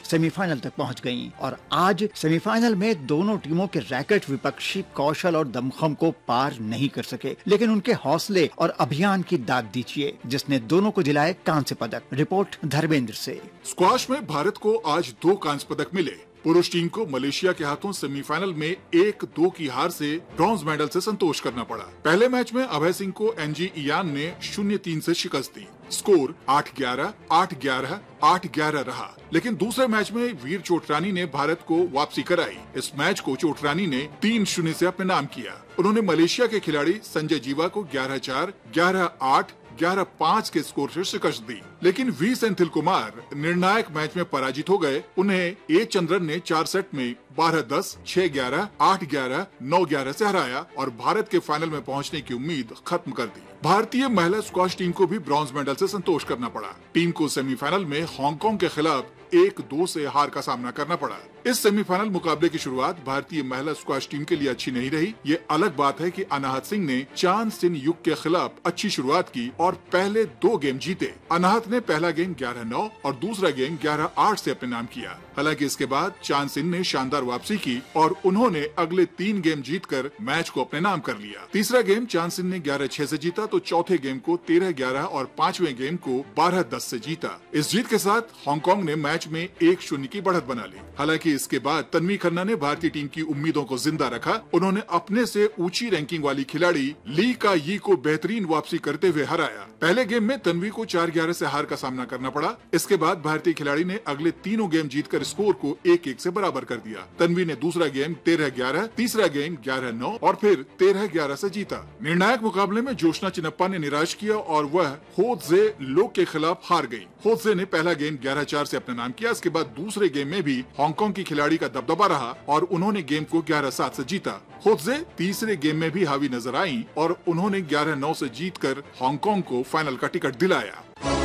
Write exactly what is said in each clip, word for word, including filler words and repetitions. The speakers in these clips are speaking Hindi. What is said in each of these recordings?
सेमीफाइनल तक पहुंच गईं और आज सेमीफाइनल में दोनों टीमों के रैकेट विपक्षी कौशल और दमखम को पार नहीं कर सके, लेकिन उनके हौसले और अभियान की दाद दीजिए जिसने दोनों को दिलाए कांस्य पदक। रिपोर्ट धर्मेंद्र से। स्क्वाश में भारत को आज दो कांस्य पदक मिले। पुरुष टीम को मलेशिया के हाथों सेमीफाइनल में एक दो की हार से ब्रॉन्ज मेडल से संतोष करना पड़ा। पहले मैच में अभय सिंह को एनजी इयान ने शून्य तीन से शिकस्त दी। स्कोर आठ ग्यारह, आठ ग्यारह, आठ ग्यारह रहा, लेकिन दूसरे मैच में वीर चोटरानी ने भारत को वापसी कराई। इस मैच को चोटरानी ने तीन शून्य से अपने नाम किया। उन्होंने मलेशिया के खिलाड़ी संजय जीवा को ग्यारह चार, ग्यारह आठ, ग्यारह पाँच के स्कोर से शिकस्त दी, लेकिन वी सेंथिल कुमार निर्णायक मैच में पराजित हो गए। उन्हें ए चंद्रन ने चार सेट में बारह दस, छह ग्यारह, आठ ग्यारह, नौ ग्यारह से हराया और भारत के फाइनल में पहुंचने की उम्मीद खत्म कर दी। भारतीय महिला स्क्वाश टीम को भी ब्रॉन्ज मेडल से संतोष करना पड़ा। टीम को सेमीफाइनल में हांगकांग के खिलाफ एक दो से हार का सामना करना पड़ा। इस सेमीफाइनल मुकाबले की शुरुआत भारतीय महिला स्क्वाश टीम के लिए अच्छी नहीं रही। ये अलग बात है कि अनाहत सिंह ने चांद सिन युग के खिलाफ अच्छी शुरुआत की और पहले दो गेम जीते। अनाहत ने पहला गेम ग्यारह नौ और दूसरा गेम ग्यारह आठ से अपने नाम किया। हालांकि इसके बाद चांद सिन ने शानदार वापसी की और उन्होंने अगले तीन गेम जीतकर मैच को अपने नाम कर लिया। तीसरा गेम चांद सिन ने ग्यारह छह से जीता तो चौथे गेम को तेरह ग्यारह और पांचवें गेम को बारह दस से जीता। इस जीत के साथ हांगकांग ने मैच में एक शून्य की बढ़त बना ली। हालांकि इसके बाद तन्वी खन्ना ने भारतीय टीम की उम्मीदों को जिंदा रखा। उन्होंने अपने से ऊंची रैंकिंग वाली खिलाड़ी ली का यी को बेहतरीन वापसी करते हुए हराया। पहले गेम में तन्वी को चार ग्यारह से हार का सामना करना पड़ा। इसके बाद भारतीय खिलाड़ी ने अगले तीनों गेम जीतकर स्कोर को एक एक से बराबर कर दिया। तन्वी ने दूसरा गेम तेरह ग्यारह, तीसरा गेम ग्यारह नौ और फिर तेरह ग्यारह से जीता। निर्णायक मुकाबले में जोशना चिनप्पा ने निराश किया और वह होत्जे लोक के खिलाफ हार गयी। होत्जे ने पहला गेम ग्यारह चार से अपना नाम किया। इसके बाद दूसरे गेम में भी हांगकांग की खिलाड़ी का दबदबा रहा और उन्होंने गेम को ग्यारह सात से जीता। होत्जे तीसरे गेम में भी हावी नजर आईं और उन्होंने ग्यारह नौ से जीतकर हांगकांग को फाइनल का टिकट दिलाया।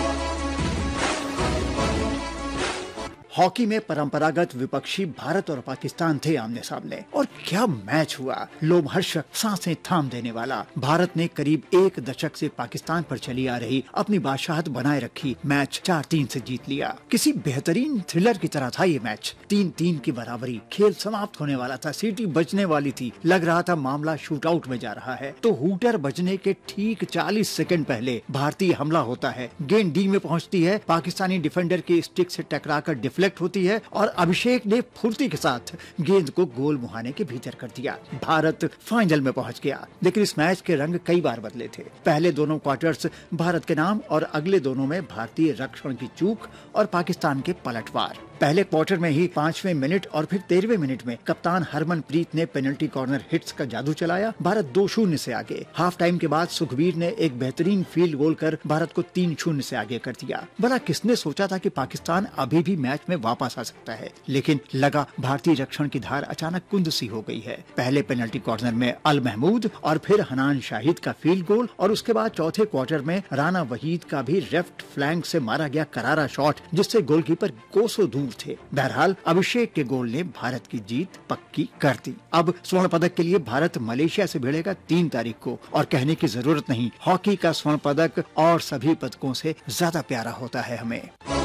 हॉकी में परंपरागत विपक्षी भारत और पाकिस्तान थे आमने सामने और क्या मैच हुआ, लोमहर्षक, सांसें थाम देने वाला। भारत ने करीब एक दशक से पाकिस्तान पर चली आ रही अपनी बादशाहत बनाए रखी। मैच चार तीन से जीत लिया। किसी बेहतरीन थ्रिलर की तरह था ये मैच। तीन तीन की बराबरी, खेल समाप्त होने वाला था, सीटी बजने वाली थी, लग रहा था मामला शूटआउट में जा रहा है। तो हूटर बजने के ठीक चालीस सेकंड पहले भारतीय हमला होता है। गेंद डी में पहुंचती है, पाकिस्तानी डिफेंडर के स्टिक से टकराकर डिफ्लेक्ट होती है और अभिषेक ने फुर्ती के साथ गेंद को गोल मुहाने के भीतर कर दिया। भारत फाइनल में पहुंच गया। लेकिन इस मैच के रंग कई बार बदले थे। पहले दोनों क्वार्टर्स भारत के नाम और अगले दोनों में भारतीय रक्षण की चूक और पाकिस्तान के पलटवार। पहले क्वार्टर में ही पांचवें मिनट और फिर तेरहवें मिनट में कप्तान हरमनप्रीत ने पेनल्टी कॉर्नर हिट्स का जादू चलाया। भारत दो शून्य से आगे। हाफ टाइम के बाद सुखबीर ने एक बेहतरीन फील्ड गोल कर भारत को तीन शून्य से आगे कर दिया। भला किसने सोचा था कि पाकिस्तान अभी भी मैच में वापस आ सकता है, लेकिन लगा भारतीय रक्षण की धार अचानक कुंद सी हो गई है। पहले पेनल्टी कॉर्नर में अल महमूद और फिर हनान शाहिद का फील्ड गोल और उसके बाद चौथे क्वार्टर में राना वहीद का भी लेफ्ट फ्लैंक से मारा गया करारा शॉट जिससे गोलकीपर कोसों दूर थे। बहरहाल अभिषेक के गोल ने भारत की जीत पक्की कर दी। अब स्वर्ण पदक के लिए भारत मलेशिया से भिड़ेगा तीन तारीख को और कहने की जरूरत नहीं, हॉकी का स्वर्ण पदक और सभी पदकों से ज्यादा प्यारा होता है हमें।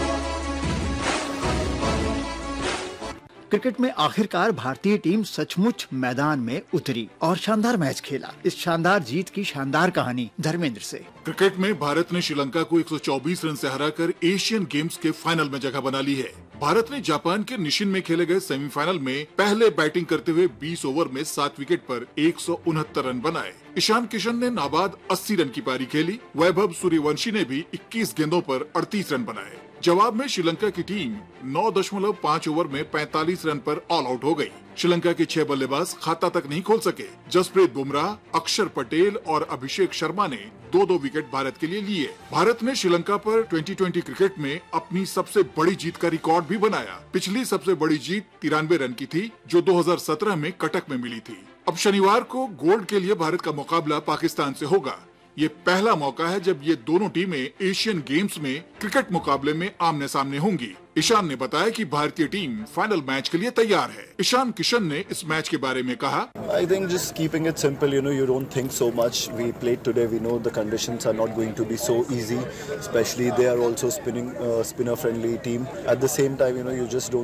क्रिकेट में आखिरकार भारतीय टीम सचमुच मैदान में उतरी और शानदार मैच खेला। इस शानदार जीत की शानदार कहानी धर्मेंद्र से। क्रिकेट में भारत ने श्रीलंका को एक सौ चौबीस रन से हराकर एशियन गेम्स के फाइनल में जगह बना ली है। भारत ने जापान के निशिन में खेले गए सेमीफाइनल में पहले बैटिंग करते हुए बीस ओवर में सात विकेट पर एक सौ उनहत्तर रन बनाए। ईशान किशन ने नाबाद अस्सी रन की पारी खेली। वैभव सूर्यवंशी ने भी इक्कीस गेंदों पर अड़तीस रन बनाए। जवाब में श्रीलंका की टीम नौ दशमलव पाँच ओवर में पैंतालीस रन पर ऑल आउट हो गई। श्रीलंका के छह बल्लेबाज खाता तक नहीं खोल सके। जसप्रीत बुमराह, अक्षर पटेल और अभिषेक शर्मा ने दो दो विकेट भारत के लिए लिए। भारत ने श्रीलंका पर ट्वेंटी ट्वेंटी क्रिकेट में अपनी सबसे बड़ी जीत का रिकॉर्ड भी बनाया। पिछली सबसे बड़ी जीत तिरानवे रन की थी जो दो हज़ार सत्रह में कटक में मिली थी। अब शनिवार को गोल्ड के लिए भारत का मुकाबला पाकिस्तान से होगा। ये पहला मौका है जब ये दोनों टीमें एशियन गेम्स में क्रिकेट मुकाबले में आमने सामने होंगी। ईशान ने बताया कि भारतीय टीम फाइनल मैच के लिए तैयार है। ईशान किशन ने इस मैच के बारे में कहा, I think just keeping it simple, you know, you don't think so much. We played today. We know the conditions are not going to be so easy. Especially they are also spinning, uh, spinner friendly team. At the same time, you know, you just don't